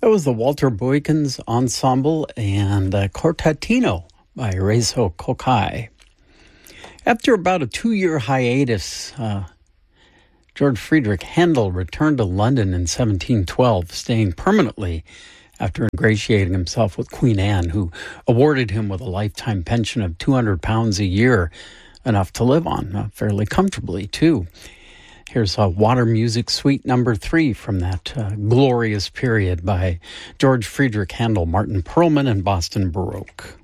That was the Walter Boykins Ensemble and Quartetino by Reizo Kokai. After about a 2-year hiatus, George Friedrich Handel returned to London in 1712, staying permanently after ingratiating himself with Queen Anne, who awarded him with a lifetime pension of £200 a year, enough to live on, fairly comfortably, too. Here's Water Music Suite number 3 from that glorious period by George Friedrich Handel, Martin Perlman, and Boston Baroque.